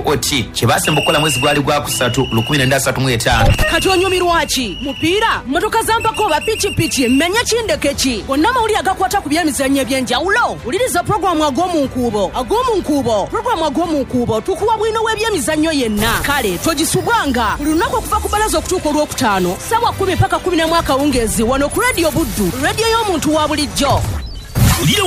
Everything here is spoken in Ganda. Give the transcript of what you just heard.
WOT kyebasemba okukola mwezi gwali gwa kusatu 1935. Kati onyumirwa ki? Mupiira, motoka zampako oba pichi mmenya kindeke ki? Gonna mawulire agakwata ku byemizannyo eby'enjawulo. Wuliriza pulogulaamu ag'omu nkuubo tukuwa bwino w'ebyemizannyo yenna. Kale togisubwanga buli lunaku okuva ku balaza okutuuka olwokutaano ssaawa 10 paka 11 akawungeezi wano ku Radio Buddu, rediyo y'omuntu wa bulijjo.